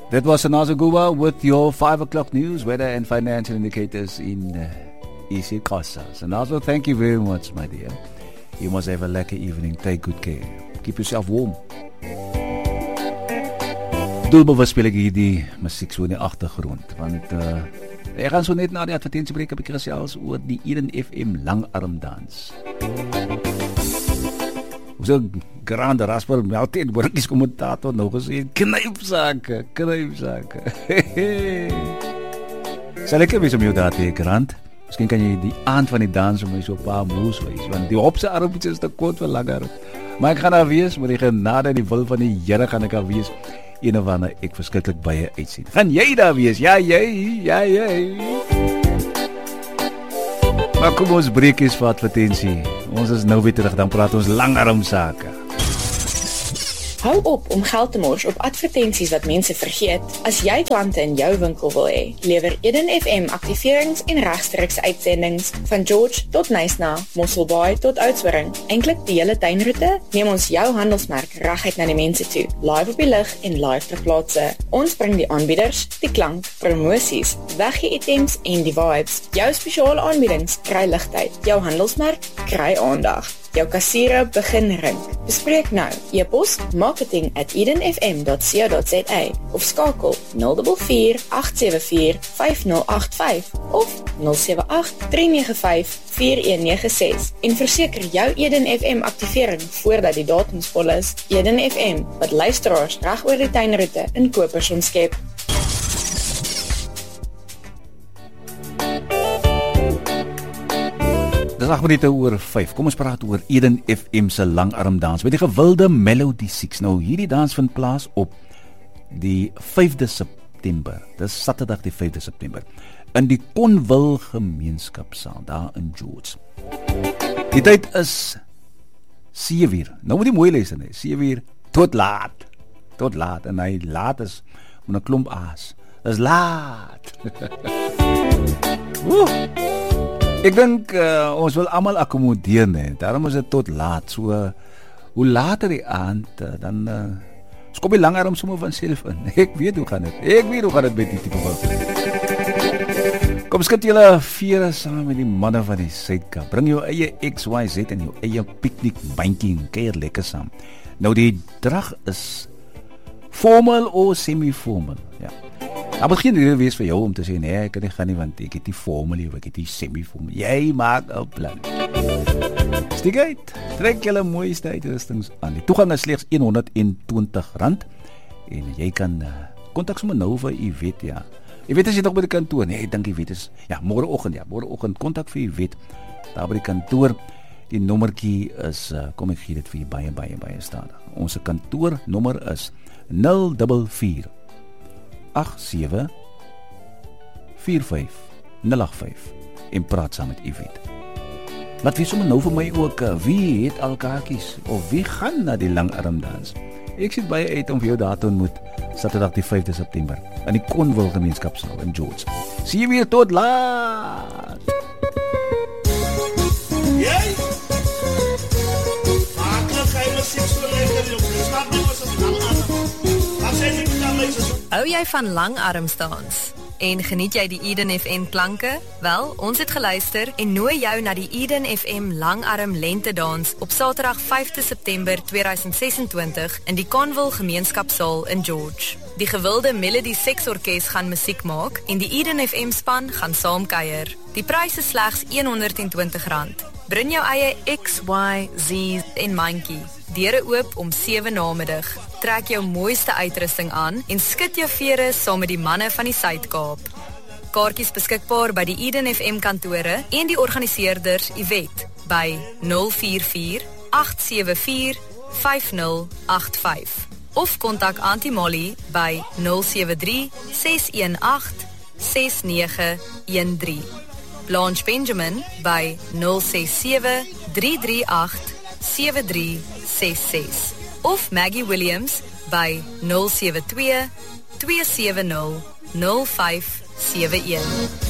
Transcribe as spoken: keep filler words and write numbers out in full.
That was Sanazo Guba with your five o'clock news, weather and financial indicators in uh, isiXhosa. Sanazo, thank you very much, my dear. You must have a lekker evening. Take good care. Keep yourself warm. Doelbewus speel ek hier die musiek so in die agtergrond, want uh, ek gaan so net na die advertentiebreek 'n bietjie gesels oor die Eden F M langarmdans. Ons het grande rasper melteen workies kommentator nou gesê, knypsake, knypsake. Sal ek eens om jou daar te grant? Miskien kan jy die aand van die dans om my so 'n paar moves wys, want die hopse armpjes is te kort vir langer. Maar ek gaan daar wees, met die genade en die wil van die Here gaan ek daar wees. Een of ander ek verskriklik baie uitsien. Gaan jy daar wees? Ja, jy, ja, jy. Maar kom ons breek eens vir advertensie. Ons is nou weer terug, dan praat ons langarm sake. Hou op om geld te mors op advertensies wat mense vergeet. As jy klante in jou winkel wil hê, lewer Eden F M aktiverings en regstreekse uitsendings van George tot Nysna, Mosselbaai tot Oudtshoorn. Eintlik die hele tuinroete, neem ons jou handelsmerk reguit na die mense toe, live op die lig en live ter plaatse. Ons bring die aanbieders, die klank, promosies, weggee items en die vibes. Jou spesiale aanbiedings kry ligtyd, jou handelsmerk kry aandag. Jou kassiere begin ring. Bespreek nou. E-pos marketing at eden f m dot co dot za of skakel nul vier vier agt sewe vier vyf nul agt vyf of nul sewe agt drie nege vyf vier een nege ses en verseker jou Eden F M aktivering voordat die datums vol is. Eden F M, wat luisteraars reg oor die tuinroete in kopers omskep. Dis agt minute oor vyf. Kom ons praat oor Eden F M se langarmdans met die gewilde Melody Six. Nou hierdie dans vind plaas op die vyfde September. Dis Saterdag die vyfde September in die Conville Gemeenskapsaal daar in George. Die tyd is sewe uur. Nou moet jy mooi luister, nee. sewe uur tot laat. Tot laat en hy laat is met 'n klomp aas. Dis laat. Woe. Ek dink uh, ons wil almal akkommodeer, nee. Daarom is dit tot laat. So uh, hoe later die aand uh, dan uh, skop die langarm sommer van self in. Ek weet hoe gaan dit. Ek weet hoe gaan dit met die tipe van. Kom skud julle vere saam met die manne van die Suid-Kaap. Bring jou eie X Y Z en jou eie piknikbandjie en kuier lekker saam. Nou die drag is formal of semi-formal. Ja. Daar moet geen rede wees vir jou om te sê, nee, ek kan nie gaan nie, want ek het die formule, ek het die semi-formule. Jy maak 'n plan. Stiek uit, trek julle mooiste uitrustings aan. Die toegang is slegs honderd en twintig rand en jy kan kontak uh, sommer nou vir Yvette, ja. Yvette is jy nog by die kantoor? Nee, ek dink Yvette is, ja, môreoggend, ja, môreoggend kontak vir Yvette daar by die kantoor. Die nommertjie is, uh, kom ek gee dit vir jy baie, baie, baie stadig. Ons kantoornommer is nul vier vier agt sewe vier vyf nul agt vyf en praat saam met Yvette. Laat weet sommer nou vir my ook, wie het al kaartjies of wie gaan na die langarmdans? Ek sit baie uit om vir jou daar te ontmoet, Saterdag die vyfde September in die Conville Gemeenskapsaal in George. Sien jy weer tot laat. Jy? Maaklik hy was seks so lekker, jy snap nie wat ons langarm. Hou jy van langarmdans? En geniet jy die Eden F M klanke? Wel, ons het geluister en nooi jou na die Eden F M langarm lentedans op Saterdag vyfde September tweeduisend ses en twintig in die Conville Gemeenskapsaal in George. Die gewilde Melody Six Orkes gaan musiek maak en die Eden F M span gaan saamkuier. Die prys is slegs honderd en twintig rand. Bring jou eie X, Y, Z en mandjie. Deure oop om sewe namiddag. Trek jou mooiste uitrusting aan en skud jou vere saam met die manne van die Suid-Kaap. Kaartjies beskikbaar by die Eden F M kantore en die organiseerders Yvette by nul vier vier agt sewe vier vyf nul agt vyf of kontak Auntie Molly by nul sewe drie ses een agt ses nege een drie. Blanche Benjamin by nul ses sewe drie drie agt sewe drie ses ses of Maggie Williams by nul sewe twee twee sewe nul nul vyf sewe een.